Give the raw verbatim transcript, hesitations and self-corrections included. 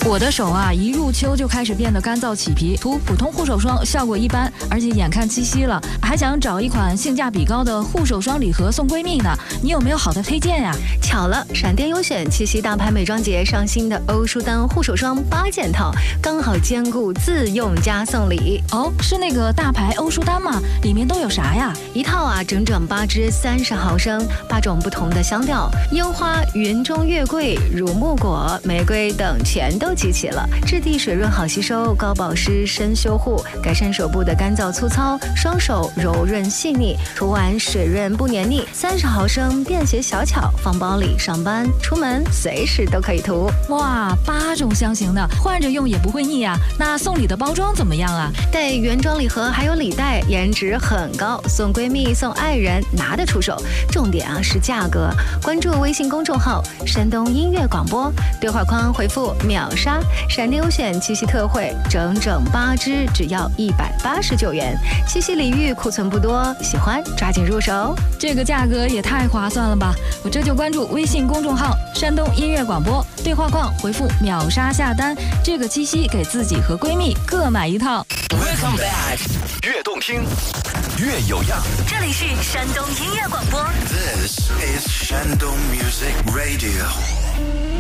我的手啊，一入秋就开始变得干燥起皮，涂普通护手霜效果一般，而且眼看七夕了，还想找一款性价比高的护手霜礼盒送闺蜜呢。你有没有好的推荐呀？ 巧了，闪电优选七夕大牌美妆节上新的欧舒丹护手霜八件套，刚好兼顾自用加送礼。 哦，是那个大牌欧舒丹吗？里面都有啥呀？ 一套啊，整整八支，三十毫升，八种不同的香调，樱花、云中月桂、乳木果、玫瑰等全都集齐了。质地水润好吸收，高保湿深修护，改善手部的干燥粗糙，双手柔润细腻，涂完水润不黏腻。三十毫升，便携小巧，放包里，上班、出门随时都可以涂。 哇，八种香型的，换着用也不会腻啊。那送礼的包装怎么样啊？ 带原装礼盒还有礼袋，颜值很高，送闺蜜送爱人拿得出手。重点啊是价格，关注微信公众号山东音乐广播，对话框回复秒杀，闪电优选七夕特惠，整整八支，只要一百八十九元。七夕礼遇库存不多，喜欢抓紧入手。 这个价格也太划算了吧！我这就关注微信公众号山东音乐广播，对话框回复秒杀下单，这个七夕给自己和闺蜜各买一套。 Welcome back， 越动听，越有样。 这里是山东音乐广播。 This is Shandong Music Radio。